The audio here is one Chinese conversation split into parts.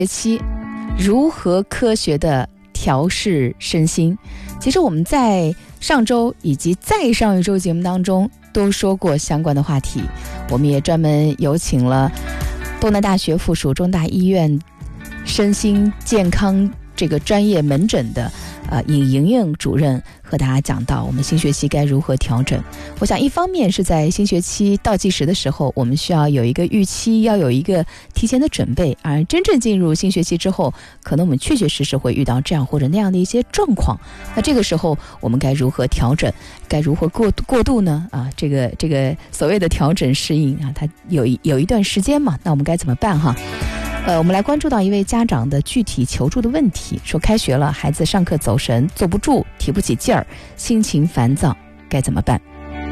学期如何科学的调试身心。其实我们在上周以及再上一周节目当中都说过相关的话题，我们也专门有请了东南大学附属中大医院身心健康这个专业门诊的尹莹莹主任和大家讲到我们新学期该如何调整。我想一方面是在新学期倒计时的时候，我们需要有一个预期，要有一个提前的准备，而真正进入新学期之后，可能我们确确实实会遇到这样或者那样的一些状况。那这个时候我们该如何调整，该如何过渡呢？这个所谓的调整适应它有一段时间嘛，那我们该怎么办哈？我们来关注到一位家长的具体求助的问题，说开学了，孩子上课走神，坐不住，提不起劲儿，心情烦躁，该怎么办？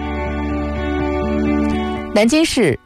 南京市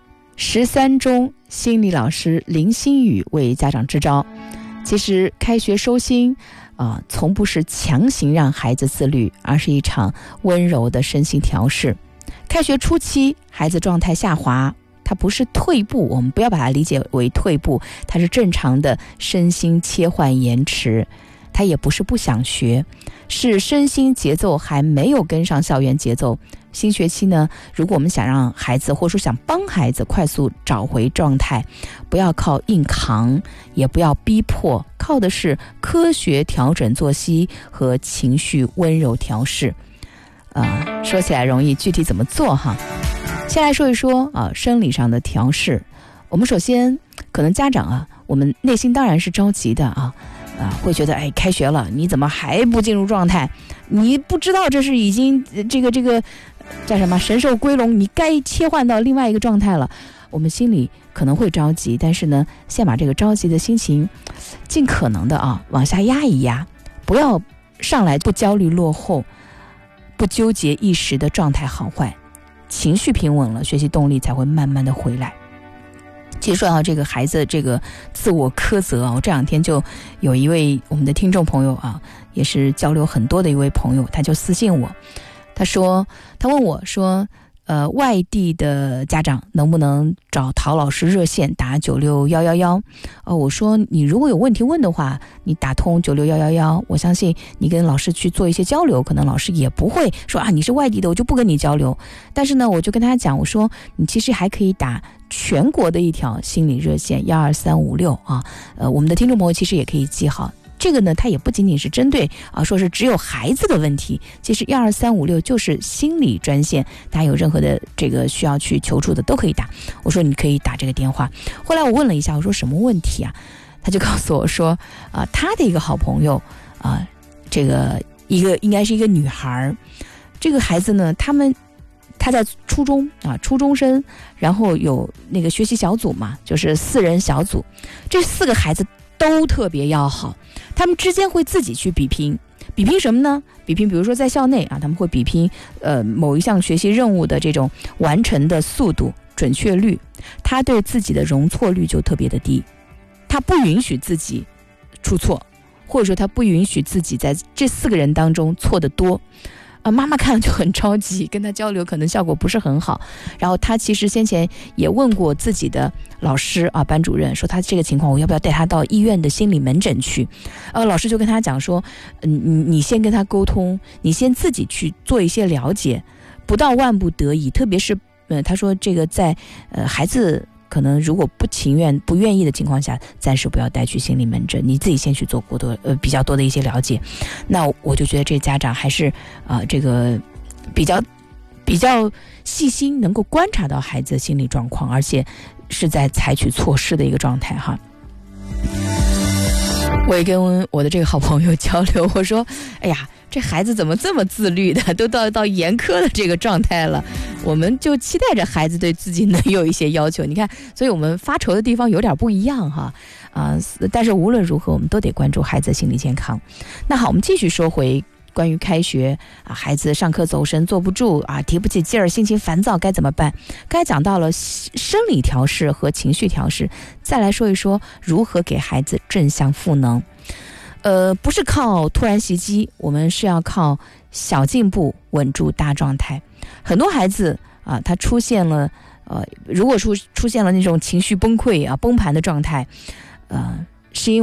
13中心理老师林新宇为家长支招。其实开学收心从不是强行让孩子自律，而是一场温柔的身心调试。开学初期孩子状态下滑，它不是退步，我们不要把它理解为退步，它是正常的身心切换延迟。它也不是不想学，是身心节奏还没有跟上校园节奏。新学期呢，如果我们想让孩子或者说想帮孩子快速找回状态，不要靠硬扛，也不要逼迫，靠的是科学调整作息和情绪温柔调试。说起来容易，具体怎么做哈？先来说一说生理上的调试。我们首先可能家长我们内心当然是着急的会觉得开学了，你怎么还不进入状态？你不知道这是已经这个叫什么神兽归笼，你该切换到另外一个状态了。我们心里可能会着急，但是呢，先把这个着急的心情尽可能的往下压一压，不要上来不焦虑落后，不纠结一时的状态好坏，情绪平稳了，学习动力才会慢慢的回来。其实说到这个孩子这个自我苛责我这两天就有一位我们的听众朋友也是交流很多的一位朋友，他就私信我，他问我说外地的家长能不能找陶老师热线打96111？我说你如果有问题问的话，你打通96111，我相信你跟老师去做一些交流，可能老师也不会说你是外地的我就不跟你交流。但是呢，我就跟他讲，我说你其实还可以打全国的一条心理热线12356我们的听众朋友其实也可以记好。这个呢，它也不仅仅是针对说是只有孩子的问题，其实12356就是心理专线，大家有任何的这个需要去求助的都可以打。我说你可以打这个电话。后来我问了一下，我说什么问题他就告诉我说他的一个好朋友这个应该是一个女孩，这个孩子呢，他在初中初中生，然后有那个学习小组嘛，就是4人小组，这4个孩子都特别要好，他们之间会自己去比拼什么呢？比拼比如说在校内他们会比拼某一项学习任务的这种完成的速度、准确率。他对自己的容错率就特别的低，他不允许自己出错，或者说他不允许自己在这4个人当中错得多。妈妈看了就很着急，跟他交流可能效果不是很好。然后他其实先前也问过自己的老师班主任，说他这个情况我要不要带他到医院的心理门诊去。老师就跟他讲说你先跟他沟通，你先自己去做一些了解，不到万不得已，特别是他说这个在孩子可能如果不情愿不愿意的情况下，暂时不要带去心理门诊，你自己先去做比较多的一些了解。那我就觉得这家长还是这个比较细心，能够观察到孩子的心理状况，而且是在采取措施的一个状态哈。我也跟我的这个好朋友交流，我说这孩子怎么这么自律的，都到严苛的这个状态了，我们就期待着孩子对自己能有一些要求。你看，所以我们发愁的地方有点不一样哈但是无论如何我们都得关注孩子的心理健康。那好，我们继续说回关于开学孩子上课走神坐不住提不起劲儿，心情烦躁该怎么办？刚才讲到了生理调试和情绪调试，再来说一说如何给孩子正向赋能。不是靠突然袭击，我们是要靠小进步稳住大状态。很多孩子他出现了如果出现了那种情绪崩溃崩盘的状态， 是因为